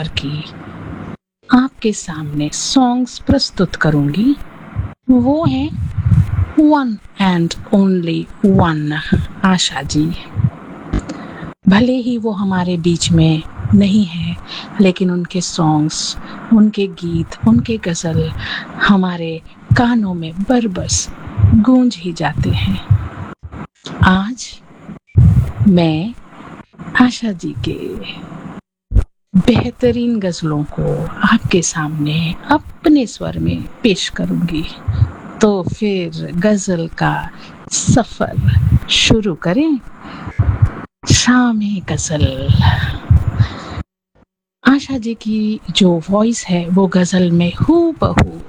प्रकार की आपके सामने सॉन्ग्स प्रस्तुत करूंगी वो है one and only one Asha ji. भले ही वो हमारे बीच में नहीं है, लेकिन उनके सॉन्ग्स, उनके गीत, उनके गज़ल हमारे कानों में बरबस गूंज ही जाते हैं। आज मैं आशा जी के बेहतरीन गज़लों को आपके सामने अपने स्वर में पेश करूंगी। तो फिर गज़ल का सफर शुरू करें। शाम-ए गज़ल। आशा जी की जो वॉइस है वो गज़ल में हूबहू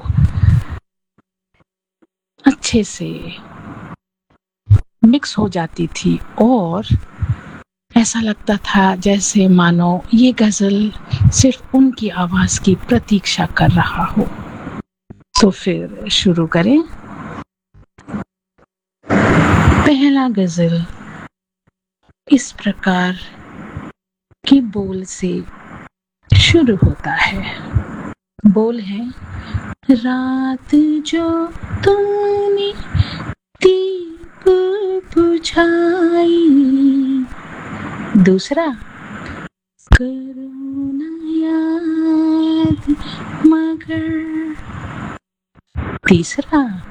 अच्छे से मिक्स हो जाती थी और ऐसा लगता था जैसे मानो ये गज़ल सिर्फ उनकी आवाज़ की प्रतीक्षा कर रहा हो। तो फिर शुरू करें। पहला गज़ल इस प्रकार के बोल से शुरू होता है। बोल है, रात जो तुमने दीप बुझाई। दूसरा, करो ना याद मगर। तीसरा,